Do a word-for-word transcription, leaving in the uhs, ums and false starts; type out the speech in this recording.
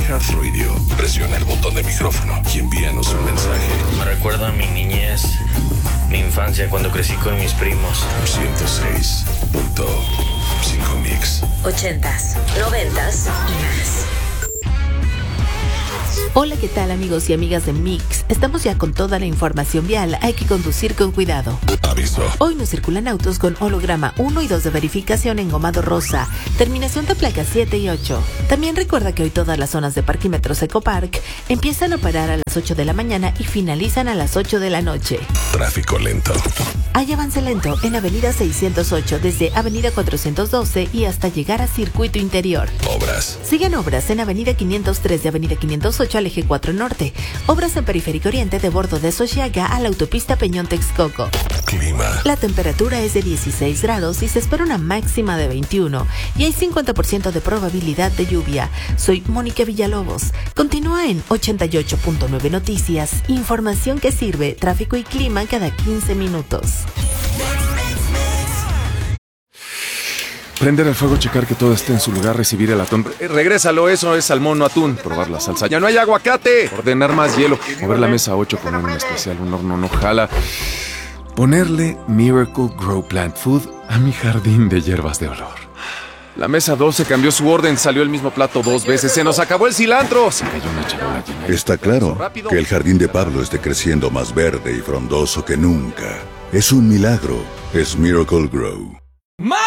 iHeartRadio, presiona el botón de micrófono y envíanos un mensaje. Me recuerda a mi niñez, mi infancia cuando crecí con mis primos. ciento seis punto cinco Mix. Ochentas, noventas y más. Hola, ¿qué tal amigos y amigas de Mix? Estamos ya con toda la información vial, hay que conducir con cuidado. Aviso. Hoy no circulan autos con holograma uno y dos de verificación engomado rosa, terminación de placas siete y ocho. También recuerda que hoy todas las zonas de parquímetros Ecopark empiezan a operar a las ocho de la mañana y finalizan a las ocho de la noche. Tráfico lento. Hay avance lento en Avenida seiscientos ocho desde Avenida cuatrocientos doce y hasta llegar a Circuito Interior. Obras. Siguen obras en Avenida quinientos tres de Avenida quinientos ocho al eje cuatro Norte. Obras en Periférico Oriente de Bordo de Sochiaga a la autopista Peñón Texcoco. Clima. La temperatura es de dieciséis grados y se espera una máxima de veintiuno. Y hay cincuenta por ciento de probabilidad de lluvia. Soy Mónica Villalobos. Continúa en ochenta y ocho punto nueve Noticias. Información que sirve, tráfico y clima cada quince minutos. Prender el fuego, checar que todo esté en su lugar, recibir el atún. Eh, regrésalo, eso es salmón, no atún. Probar la salsa. ¡Ya no hay aguacate! Ordenar más hielo. Mover la mesa a ocho, poner un especial, un horno no jala. Ponerle Miracle Grow Plant Food a mi jardín de hierbas de olor. La mesa doce cambió su orden, salió el mismo plato dos veces. ¡Se nos acabó el cilantro! Se cayó una charola llena. Está claro que el jardín de Pablo esté creciendo más verde y frondoso que nunca. Es un milagro. Es Miracle Grow.